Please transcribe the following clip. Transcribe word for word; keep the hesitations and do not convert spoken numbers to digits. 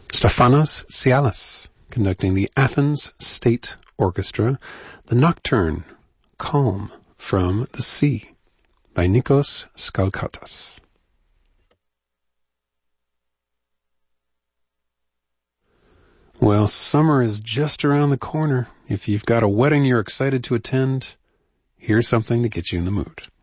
Stefanos Tsialis, conducting the Athens State Orchestra, the Nocturne, Calm from the Sea, by Nikos Skalkatas. Well, summer is just around the corner. If you've got a wedding you're excited to attend, here's something to get you in the mood.